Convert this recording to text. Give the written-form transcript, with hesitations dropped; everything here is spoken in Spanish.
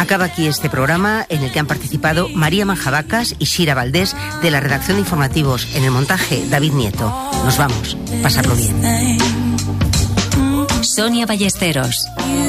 Acaba aquí este programa en el que han participado María Manjabacas y Shira Valdés de la redacción de informativos. En el montaje, David Nieto. Nos vamos. Pasadlo bien. Sonia Ballesteros.